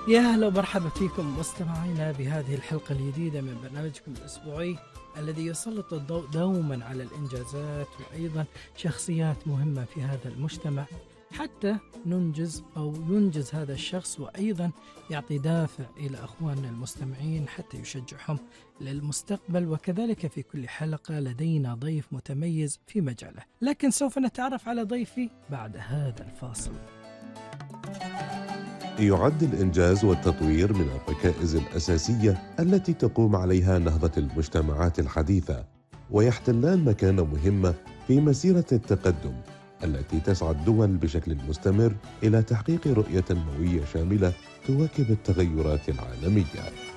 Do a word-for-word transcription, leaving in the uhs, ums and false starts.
يا هلا ومرحبا فيكم مستمعينا بهذه الحلقة الجديدة من برنامجكم الأسبوعي الذي يسلط الضوء دوما على الإنجازات وأيضا شخصيات مهمة في هذا المجتمع حتى ننجز أو ينجز هذا الشخص، وأيضا يعطي دافع إلى أخواننا المستمعين حتى يشجعهم للمستقبل. وكذلك في كل حلقة لدينا ضيف متميز في مجاله، لكن سوف نتعرف على ضيفي بعد هذا الفاصل. يعد الإنجاز والتطوير من الركائز الأساسية التي تقوم عليها نهضة المجتمعات الحديثة، ويحتلان مكانة مهمة في مسيرة التقدم التي تسعى الدول بشكل مستمر إلى تحقيق رؤية تنموية شاملة تواكب التغيرات العالمية.